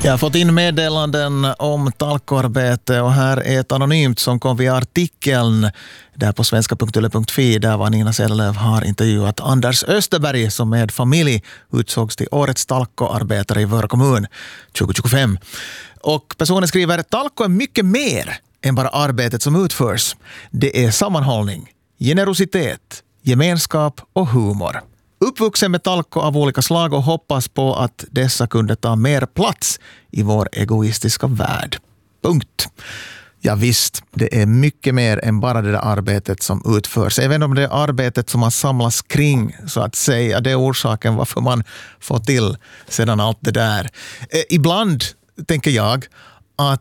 Jag har fått in meddelanden om talkarbete och här är ett anonymt som kom via artikeln där på svenska.yle.fi där var Nina Sedelöv har intervjuat Anders Österberg som med familj utsågs till årets talkoarbetare i Vörå kommun 2025. Och personen skriver: talko är mycket mer än bara arbetet som utförs. Det är sammanhållning, generositet, gemenskap och humor. Uppvuxen med talko av olika slag och hoppas på att dessa kunde ta mer plats i vår egoistiska värld. Punkt. Ja visst, det är mycket mer än bara det där arbetet som utförs. Även om det är arbetet som man samlas kring så att säga. Det är orsaken varför man får till sedan allt det där. Ibland tänker jag att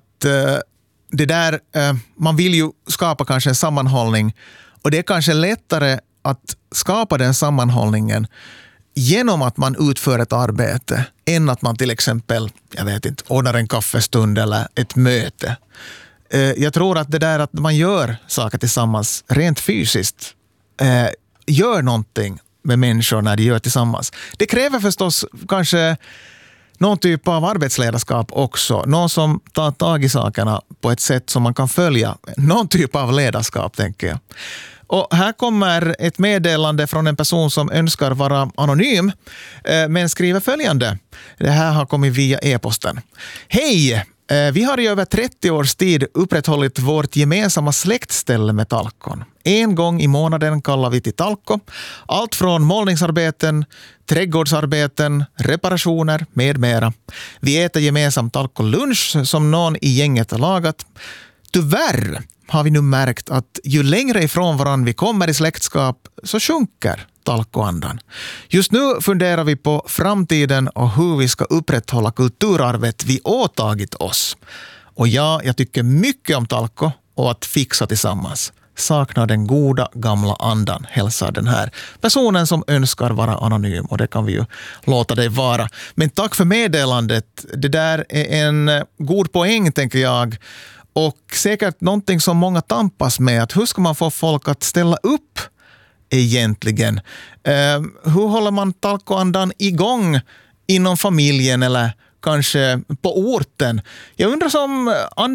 det där, man vill ju skapa kanske en sammanhållning och det är kanske lättare att skapa den sammanhållningen genom att man utför ett arbete än att man till exempel, jag vet inte, ordnar en kaffestund eller ett möte. Jag tror att det där att man gör saker tillsammans rent fysiskt gör någonting med människor när de gör tillsammans. Det kräver förstås kanske någon typ av arbetsledarskap också. Någon som tar tag i sakerna på ett sätt som man kan följa. Någon typ av ledarskap, tänker jag. Och här kommer ett meddelande från en person som önskar vara anonym men skriver följande. Det här har kommit via e-posten. Hej! Vi har i över 30 års tid upprätthållit vårt gemensamma släktställe med talkon. En gång i månaden kallar vi till talko. Allt från målningsarbeten, trädgårdsarbeten, reparationer med mera. Vi äter gemensamt talko-lunch som någon i gänget har lagat. Tyvärr har vi nu märkt att ju längre ifrån varandra vi kommer i släktskap så sjunker talkoandan. Just nu funderar vi på framtiden och hur vi ska upprätthålla kulturarvet vi åtagit oss. Och ja, jag tycker mycket om talko och att fixa tillsammans. Saknar den goda gamla andan, hälsar den här personen som önskar vara anonym, och det kan vi ju låta dig vara. Men tack för meddelandet. Det där är en god poäng, tänker jag. Och säkert någonting som många tampas med, att hur ska man få folk att ställa upp egentligen? Hur håller man talkoandan igång inom familjen eller kanske på orten? Jag undrar som